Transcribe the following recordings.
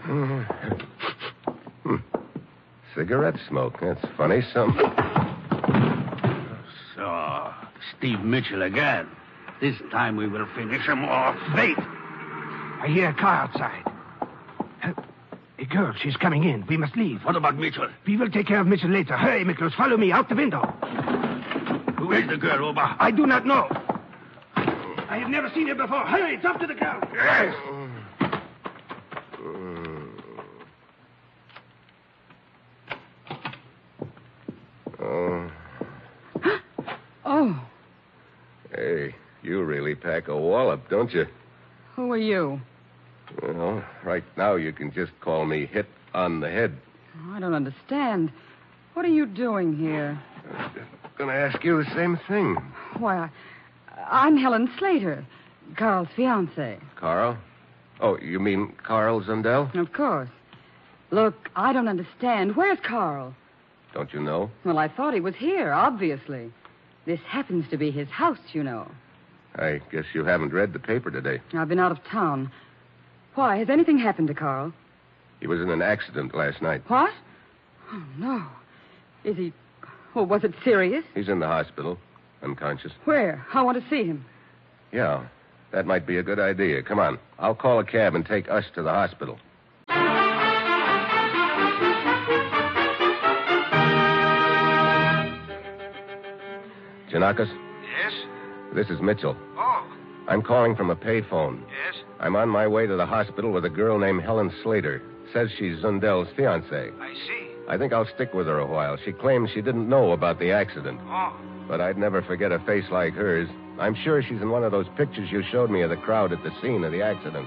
Cigarette smoke. That's funny. So, Steve Mitchell again. This time we will finish him off. Wait. I hear a car outside. A girl, she's coming in. We must leave. What about Mitchell? We will take care of Mitchell later. Hurry, Miklos. Follow me out the window. Who is the girl, Oba? I do not know. I have never seen her before. Hurry, drop to the ground. Yes. Oh. Hey, you really pack a wallop, don't you? Who are you? Well, right now you can just call me Hit on the Head. I don't understand. What are you doing here? I'm going to ask you the same thing. Why, I'm Helen Slater, Carl's fiancée. Carl? Oh, you mean Carl Zundel? Of course. Look, I don't understand. Where's Carl? Don't you know? Well, I thought he was here, obviously. This happens to be his house, you know. I guess you haven't read the paper today. I've been out of town. Why, has anything happened to Carl? He was in an accident last night. What? Oh, no. Is he... Oh, was it serious? He's in the hospital, unconscious. Where? I want to see him. Yeah, that might be a good idea. Come on. I'll call a cab and take us to the hospital. Janakis? Yes? This is Mitchell. Oh, I'm calling from a payphone. yes? I'm on my way to the hospital with a girl named Helen Slater. Says she's Zundel's fiancée. I see. I think I'll stick with her a while. She claims she didn't know about the accident. Oh, But I'd never forget a face like hers. I'm sure she's in one of those pictures you showed me of the crowd at the scene of the accident.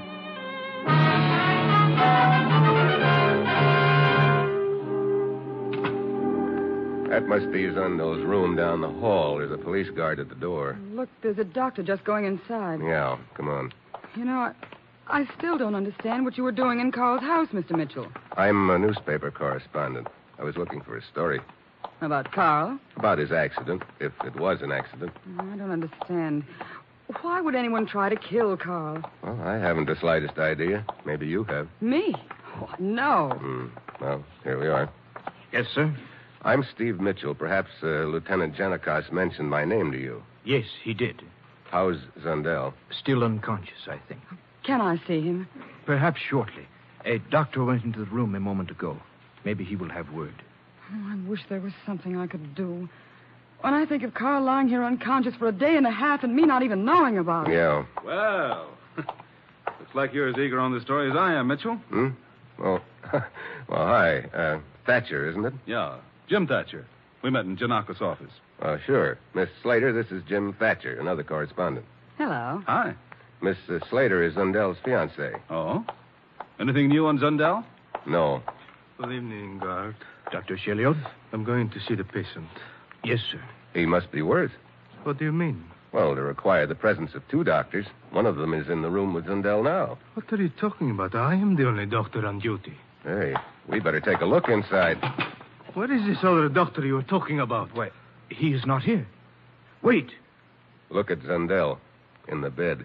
That must be Zundel's room down the hall. There's a police guard at the door. Look, there's a doctor just going inside. Yeah, come on. You know, I still don't understand what you were doing in Carl's house, Mr. Mitchell. I'm a newspaper correspondent. I was looking for a story About Carl? about his accident, if it was an accident. I don't understand. Why would anyone try to kill Carl? Well, I haven't the slightest idea. Maybe you have. Me? Oh, no. Well, here we are. yes, sir? I'm Steve Mitchell. Perhaps Lieutenant Janikos mentioned my name to you. Yes, he did. How's Zundel? Still unconscious, I think. Can I see him? Perhaps shortly. A doctor went into the room a moment ago. Maybe he will have word. Oh, I wish there was something I could do. When I think of Carl lying here unconscious for a day and a half and me not even knowing about it. Yeah. Well, looks like you're as eager on the story as I am, Mitchell. Hmm? Well, hi. Thatcher, isn't it? Yeah, Jim Thatcher. We met in Janakos' office. Sure. Miss Slater, this is Jim Thatcher, another correspondent. Hello. Hi. Miss Slater is Zundel's fiancée. Oh? Anything new on Zundel? No. Good evening, guard. Dr. Sheliot? I'm going to see the patient. Yes, sir. He must be worse. What do you mean? Well, to require the presence of two doctors. One of them is in the room with Zundel now. What are you talking about? I am the only doctor on duty. Hey, we better take a look inside. Where is this other doctor you were talking about? Why, he is not here. Wait. Look at Zundel in the bed.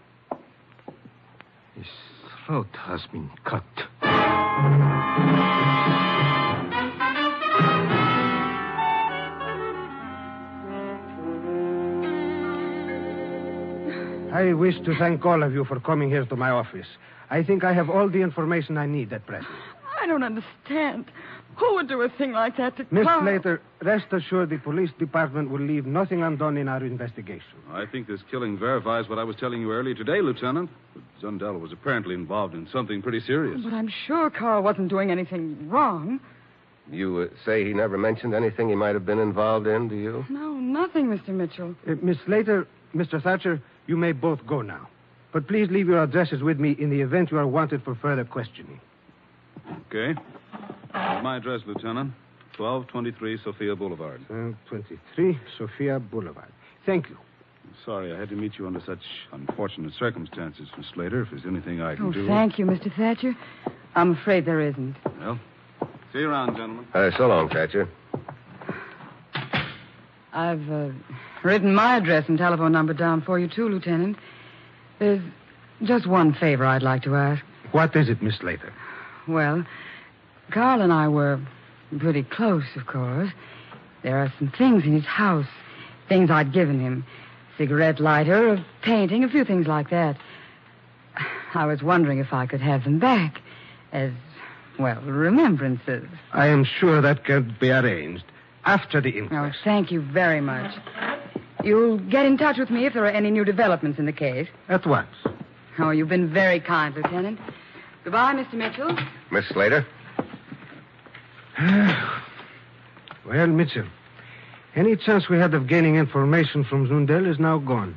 His throat has been cut. I wish to thank all of you for coming here to my office. I think I have all the information I need at present. I don't understand. Who would do a thing like that to Miss Carl? Slater, rest assured the police department will leave nothing undone in our investigation. I think this killing verifies what I was telling you earlier today, Lieutenant. Zundel was apparently involved in something pretty serious. But I'm sure Carl wasn't doing anything wrong. You say he never mentioned anything he might have been involved in, do you? No, nothing, Mr. Mitchell. Miss Slater, Mr. Thatcher, you may both go now. But please leave your addresses with me in the event you are wanted for further questioning. Okay. My address, Lieutenant. 1223 Sophia Boulevard. 23 Sophia Boulevard. Thank you. Sorry I had to meet you under such unfortunate circumstances, Miss Slater. If there's anything I can do... Thank you, Mr. Thatcher. I'm afraid there isn't. Well, see you around, gentlemen. So long, Thatcher. I've written my address and telephone number down for you, too, Lieutenant. There's just one favor I'd like to ask. What is it, Miss Slater? Well, Carl and I were pretty close, of course. There are some things in his house, things I'd given him. Cigarette lighter, a painting, a few things like that. I was wondering if I could have them back as, well, remembrances. I am sure that can be arranged after the Oh, inquest. thank you very much. You'll get in touch with me if there are any new developments in the case. At once. Oh, you've been very kind, Lieutenant. Goodbye, Mr. Mitchell. Miss Slater? Well, Mitchell, any chance we had of gaining information from Zundel is now gone.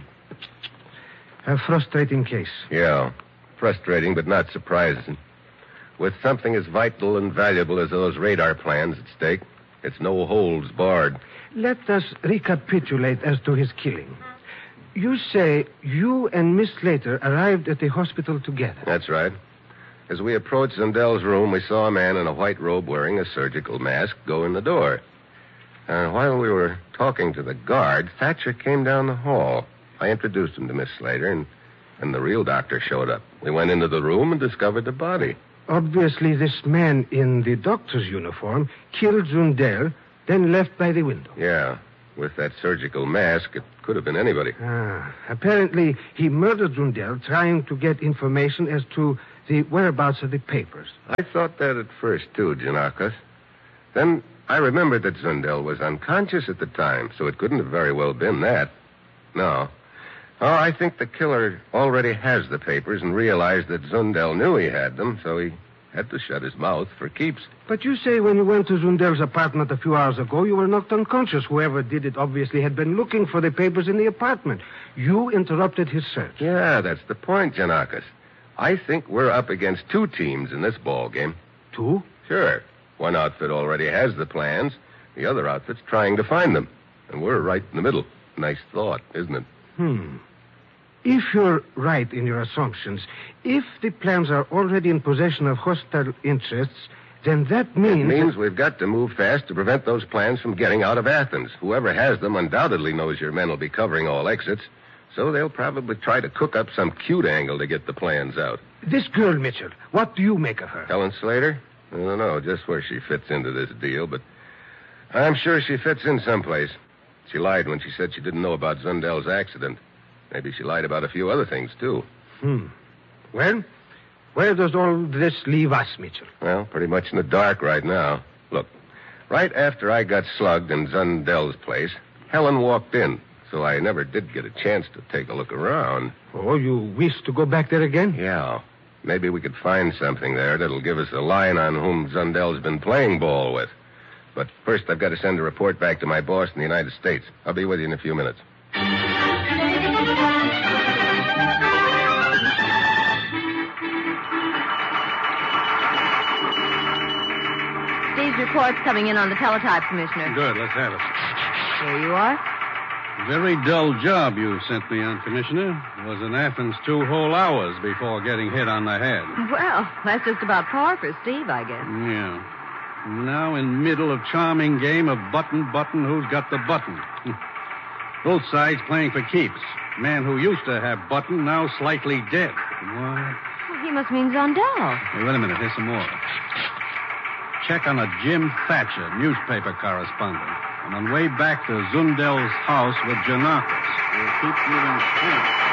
A frustrating case. Yeah. Frustrating, but not surprising. With something as vital and valuable as those radar plans at stake, it's no holds barred. Let us recapitulate as to his killing. You say you and Miss Slater arrived at the hospital together. That's right. As we approached Zundel's room, we saw a man in a white robe wearing a surgical mask go in the door. While we were talking to the guard, Thatcher came down the hall. I introduced him to Miss Slater, and the real doctor showed up. We went into the room and discovered the body. Obviously, this man in the doctor's uniform killed Zundel, then left by the window. Yeah. With that surgical mask, it could have been anybody. Apparently, he murdered Zundel trying to get information as to the whereabouts of the papers. I thought that at first, too, Janakis. Then I remembered that Zundel was unconscious at the time, so it couldn't have very well been that. No. Oh, I think the killer already has the papers and realized that Zundel knew he had them, so he had to shut his mouth for keeps. But you say when you went to Zundel's apartment a few hours ago, you were knocked unconscious. Whoever did it obviously had been looking for the papers in the apartment. You interrupted his search. Yeah, that's the point, Janakis. I think we're up against two teams in this ball game. Two? Sure. One outfit already has the plans. The other outfit's trying to find them. And we're right in the middle. Nice thought, isn't it? If you're right in your assumptions, if the plans are already in possession of hostile interests, then that means... It means we've got to move fast to prevent those plans from getting out of Athens. Whoever has them undoubtedly knows your men will be covering all exits, so they'll probably try to cook up some cute angle to get the plans out. This girl, Mitchell, what do you make of her? Helen Slater? I don't know just where she fits into this deal, but I'm sure she fits in someplace. She lied when she said she didn't know about Zundel's accident. Maybe she lied about a few other things, too. Well, where does all this leave us, Mitchell? Well, pretty much in the dark right now. Look, right after I got slugged in Zundel's place, Helen walked in, so I never did get a chance to take a look around. Oh, you wish to go back there again? Yeah. Maybe we could find something there that'll give us a line on whom Zundel's been playing ball with. But first, I've got to send a report back to my boss in the United States. I'll be with you in a few minutes. Steve's report's coming in on the teletype, Commissioner. Good, let's have it. Here you are. Very dull job you sent me on, Commissioner. Was in Athens 2 whole hours before getting hit on the head. Well, that's just about par for Steve, I guess. Yeah. Now in middle of charming game of button, who's got the button? Both sides playing for keeps. Man who used to have button, now slightly dead. What? Well, he must mean Zundel. Hey, wait a minute, here's some more. Check on a Jim Thatcher, newspaper correspondent. I'm on way back to Zundel's house with Janakis. We'll keep you informed.